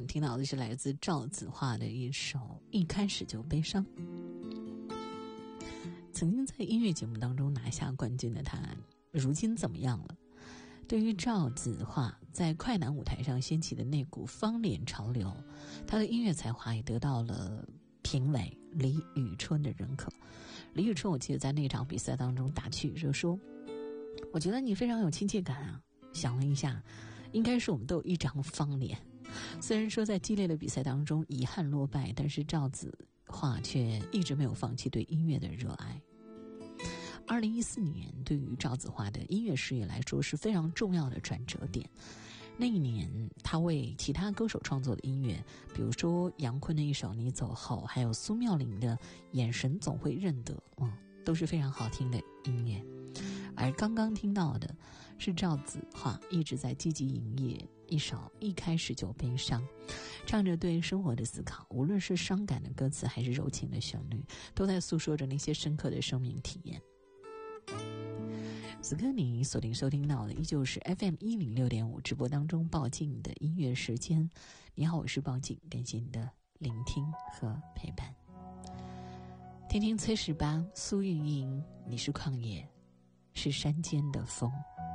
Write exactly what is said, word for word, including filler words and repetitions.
听到的是来自赵子化的一首《一开始就悲伤》。曾经在音乐节目当中拿下冠军的他，如今怎么样了？对于赵子化在快男舞台上掀起的那股方脸潮流，他的音乐才华也得到了评委李宇春的认可。李宇春我记得在那场比赛当中打趣就说，我觉得你非常有亲切感啊。想了一下，应该是我们都有一张方脸。虽然说在激烈的比赛当中遗憾落败，但是赵子化却一直没有放弃对音乐的热爱。二零一四年对于赵子化的音乐事业来说是非常重要的转折点。那一年他为其他歌手创作的音乐，比如说杨坤的一首《你走后》，还有苏妙玲的《眼神总会认得》，嗯，都是非常好听的音乐。而刚刚听到的是赵子化一直在积极营业一首《一开始就悲伤》，唱着对生活的思考，无论是伤感的歌词还是柔情的旋律，都在诉说着那些深刻的生命体验。此刻你锁定收听到的依旧是 F M 一零六点五 直播当中报静的音乐时间。你好，我是报静，感谢你的聆听和陪伴。听听崔十八、苏运莹，你是旷野，是山间的风。